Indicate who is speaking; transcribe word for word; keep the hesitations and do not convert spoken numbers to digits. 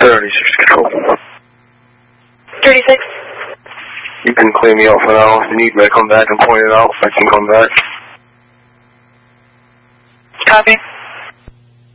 Speaker 1: thirty-six control.
Speaker 2: thirty-six.
Speaker 1: You can clear me out for now. If you need me to come back and point it out, I can come back.
Speaker 2: Copy.